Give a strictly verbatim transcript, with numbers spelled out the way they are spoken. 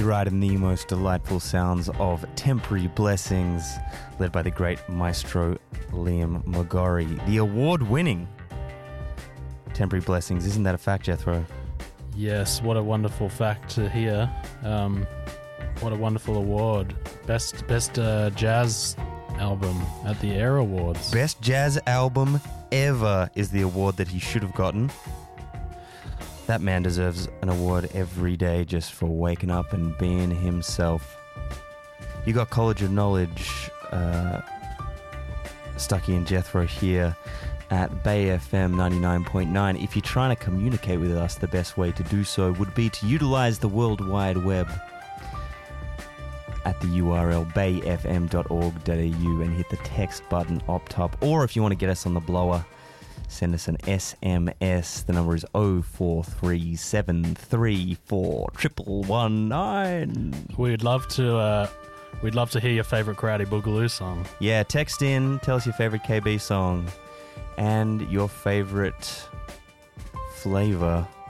You're right in the most delightful sounds of Temporary Blessings, led by the great maestro Liam McGorry. The award-winning Temporary Blessings. Isn't that a fact, Jethro? Yes, what a wonderful fact to hear. Um, what a wonderful award. Best best uh, jazz album at the Air Awards. Best jazz album ever is the award that he should have gotten. That man deserves an award every day just for waking up and being himself. You got College of Knowledge, uh, Stucky and Jethro here at Bay F M ninety-nine point nine. If you're trying to communicate with us, the best way to do so would be to utilize the World Wide Web at the U R L bay f m dot org dot a u and hit the text button up top. Or if you want to get us on the blower, send us an S M S. The number is oh four three seven three four one one one nine. We'd love to uh, we'd love to hear your favourite Karate Boogaloo song. Yeah, text in, tell us your favourite K B song and your favourite flavour